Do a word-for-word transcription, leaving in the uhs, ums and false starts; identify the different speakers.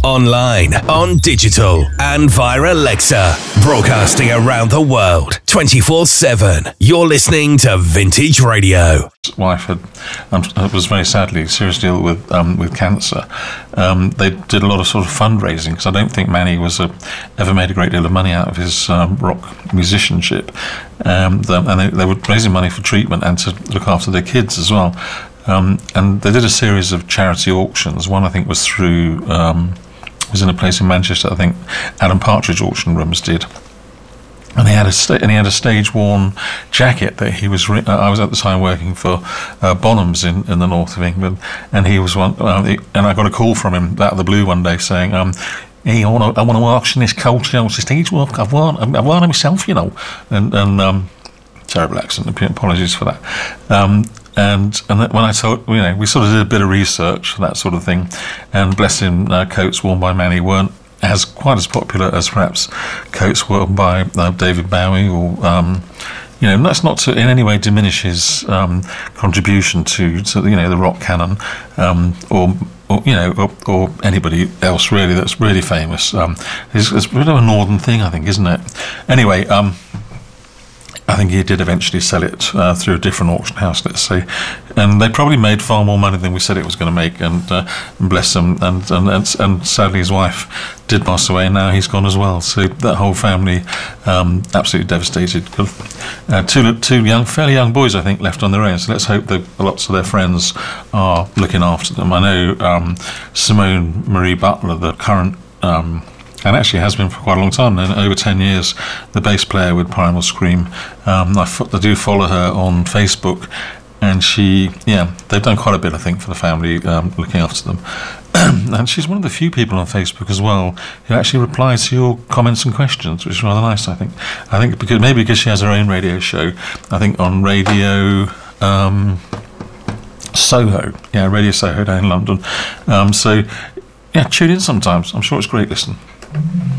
Speaker 1: online, on digital, and via Alexa. Broadcasting around the world, twenty-four seven. You're listening to Vintage Radio.
Speaker 2: His wife had, um, was very sadly seriously ill with um, with cancer. Um, they did a lot of sort of fundraising, because I don't think Manny was a, ever made a great deal of money out of his um, rock musicianship. Um, the, and they, they were raising money for treatment and to look after their kids as well. Um, and they did a series of charity auctions. One, I think, was through, um, was in a place in Manchester, I think Adam Partridge Auction Rooms did. And he had a sta- and he had a stage-worn jacket that he was. Re- uh, I was at the time working for uh, Bonhams in, in the north of England, and he was one. Uh, he, and I got a call from him out of the blue one day saying, um, "Hey, I want to I want to auction this coat. You know, it's a stage work. I've worn I've worn it myself, you know." And and um, terrible accent. Apologies for that. Um, And and when I told, you know, we sort of did a bit of research, that sort of thing, and bless him, uh, coats worn by Manny weren't as quite as popular as perhaps coats worn by uh, David Bowie, or um, you know, that's not to in any way diminish his um, contribution to, to you know, the rock canon, um, or. Or, you know, or, or anybody else really that's really famous. Um, it's, it's a bit of a northern thing, I think, isn't it? Anyway, um, I think he did eventually sell it uh, through a different auction house, let's say, and they probably made far more money than we said it was going to make. And, uh, and bless them, and, and and and sadly his wife did pass away, and now he's gone as well. So that whole family um, absolutely devastated. Uh, two two young, fairly young boys, I think, left on their own. So let's hope that lots of their friends are looking after them. I know um, Simone Marie Butler, the current. Um, And actually has been for quite a long time, and over ten years, the bass player with Primal Scream. Um, I, fo- I do follow her on Facebook, and she, yeah, they've done quite a bit, I think, for the family, um, looking after them. And she's one of the few people on Facebook as well who actually replies to your comments and questions, which is rather nice, I think. I think because maybe because she has her own radio show, I think on Radio um, Soho, yeah, Radio Soho down in London. Um, so, yeah, tune in sometimes. I'm sure it's great listening.